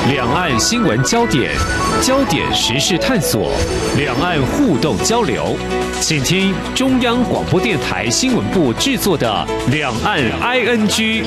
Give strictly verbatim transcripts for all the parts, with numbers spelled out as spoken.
两岸新闻焦点，焦点时事探索，两岸互动交流。请听中央广播电台新闻部制作的《两岸 I N G》。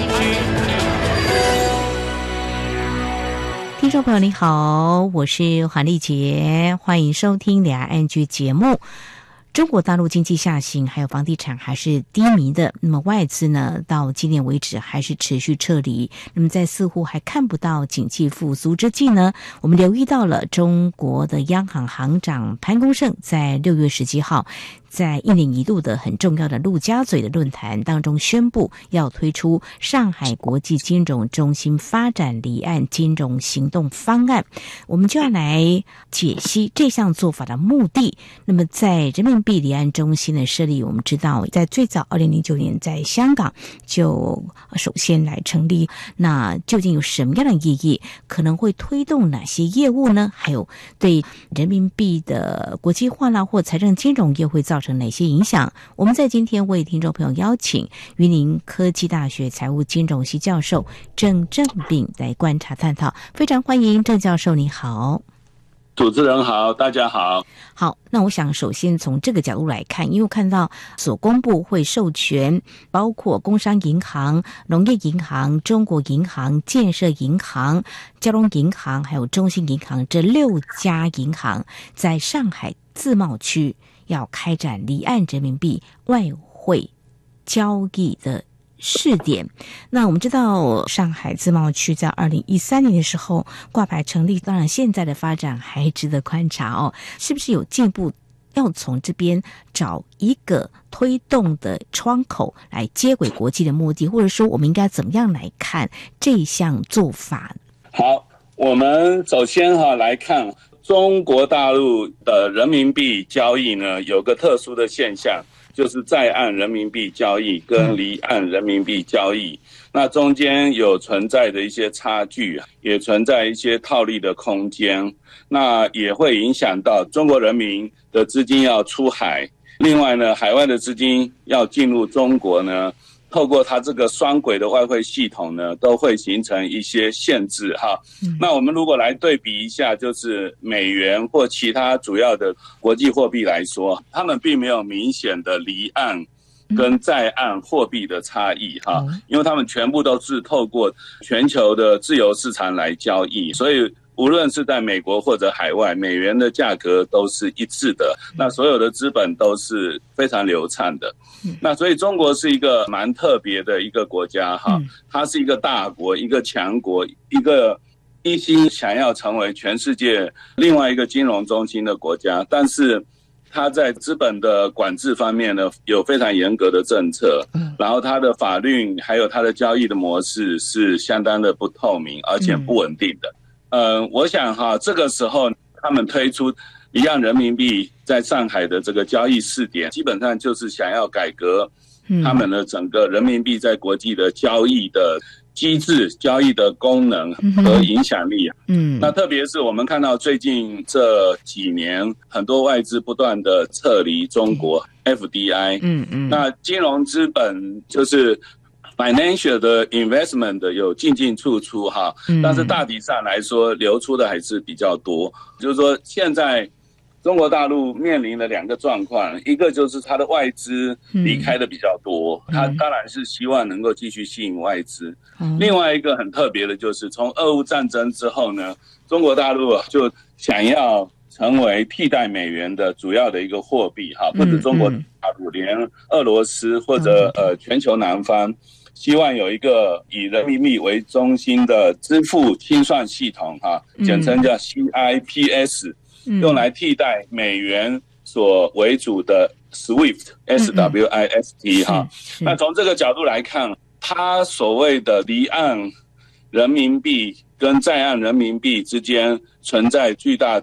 听众朋友你好，我是黄丽杰，欢迎收听《两岸 I N G》节目。中国大陆经济下行，还有房地产还是低迷的，那么外资呢，到今年为止还是持续撤离。那么在似乎还看不到景气复苏之际呢，我们留意到了中国的央行行长潘功胜在六月十七号在一年一度的很重要的陆家嘴的论坛当中宣布，要推出上海国际金融中心发展离岸金融行动方案。我们就要来解析这项做法的目的。那么在人民币离岸中心的设立，我们知道在最早二零零九年在香港就首先来成立，那究竟有什么样的意义？可能会推动哪些业务呢？还有对人民币的国际化啦或财政金融业会造成哪些影响？我们在今天为听众朋友邀请云林科技大学财务金融系教授郑正炳来观察探讨。非常欢迎郑教授，你好。 主持人好，大家好。 好，那我想首先从这个角度来看，因为我看到所公布会授权包括工商银行、农业银行、中国银行、建设银行、交通银行还有中信银行这六家银行在上海自贸区要开展离岸人民币外汇交易的试点。那我们知道上海自贸区在二零一三年的时候挂牌成立，当然现在的发展还值得观察哦，是不是有进步？要从这边找一个推动的窗口来接轨国际的目的，或者说我们应该怎么样来看这项做法？ 好，我们首先哈来看中国大陆的人民币交易呢，有个特殊的现象，就是在岸人民币交易跟离岸人民币交易，那中间有存在的一些差距，也存在一些套利的空间，那也会影响到中国人民的资金要出海，另外呢，海外的资金要进入中国呢，透过它这个双轨的外汇系统呢，都会形成一些限制哈。嗯、那我们如果来对比一下，就是美元或其他主要的国际货币来说，他们并没有明显的离岸跟在岸货币的差异哈，因为他们全部都是透过全球的自由市场来交易，所以无论是在美国或者海外，美元的价格都是一致的，那所有的资本都是非常流畅的。那所以中国是一个蛮特别的一个国家哈，它是一个大国，一个强国，一个一心想要成为全世界另外一个金融中心的国家，但是它在资本的管制方面呢，有非常严格的政策，然后它的法律还有它的交易的模式是相当的不透明，而且不稳定的。呃，我想哈，这个时候他们推出离岸人民币在上海的这个交易试点，基本上就是想要改革他们的整个人民币在国际的交易的机制、交易的功能和影响力。嗯，那特别是我们看到最近这几年，很多外资不断的撤离中国 F D I。嗯嗯，那金融资本就是。financial 的 investment 有进进出出哈，但是大体上来说流出的还是比较多。就是说现在中国大陆面临的两个状况，一个就是它的外资离开的比较多，它当然是希望能够继续吸引外资。另外一个很特别的就是从俄乌战争之后呢，中国大陆就想要成为替代美元的主要的一个货币哈，或者中国大陆连俄罗斯或者呃全球南方希望有一个以人民币为中心的支付清算系统哈，简称叫 C I P S， 用来替代美元所为主的 SWIFT S W I F T 哈。那从这个角度来看，它所谓的离岸人民币跟在岸人民币之间存在巨大的